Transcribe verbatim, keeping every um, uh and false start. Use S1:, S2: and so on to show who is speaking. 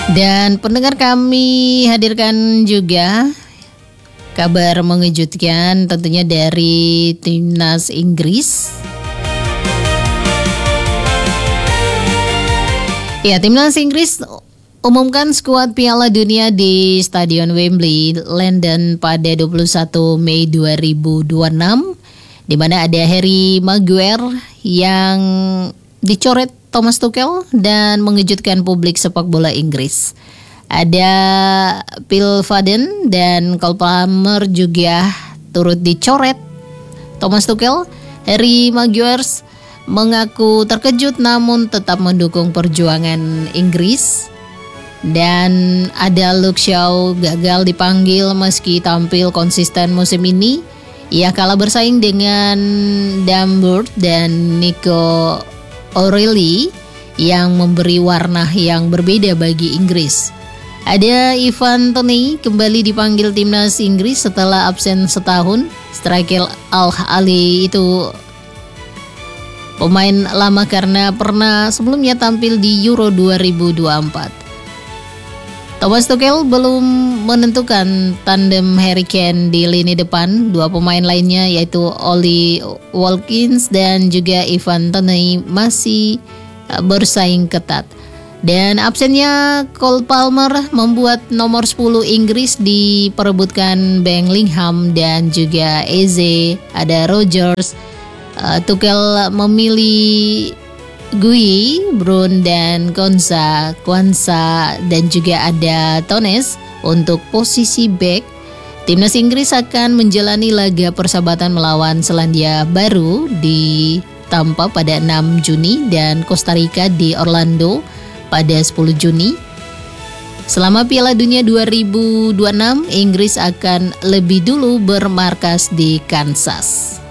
S1: Dan pendengar, kami hadirkan juga kabar mengejutkan tentunya dari timnas Inggris. Ya, timnas Inggris umumkan skuad Piala Dunia di Stadion Wembley, London pada dua puluh satu Mei dua ribu dua puluh enam, di mana ada Harry Maguire yang dicoret Thomas Tuchel dan mengejutkan publik sepak bola Inggris. Ada Phil Foden dan Cole Palmer juga turut dicoret Thomas Tuchel. Harry Maguire mengaku terkejut namun tetap mendukung perjuangan Inggris. Dan ada Luke Shaw gagal dipanggil meski tampil konsisten musim ini. Ia kalah bersaing dengan Dan Burn dan Nico O'Reilly yang memberi warna yang berbeda bagi Inggris. Ada Ivan Toney kembali dipanggil timnas Inggris setelah absen setahun. Striker Al Ahly itu pemain lama karena pernah sebelumnya tampil di Euro dua ribu dua puluh empat. Thomas Tuchel belum menentukan tandem Harry Kane di lini depan. Dua pemain lainnya yaitu Ollie Watkins dan juga Ivan Toney masih bersaing ketat. Dan absennya Cole Palmer membuat nomor sepuluh Inggris diperebutkan Bellingham dan juga Eze, ada Rogers. Uh, Tuchel memilih Gui, Brun dan Konsa, Kwanza dan juga ada Tones untuk posisi back. Timnas Inggris akan menjalani laga persahabatan melawan Selandia Baru di Tampa pada enam Juni dan Costa Rica di Orlando pada sepuluh Juni. Selama Piala Dunia dua ribu dua puluh enam, Inggris akan lebih dulu bermarkas di Kansas.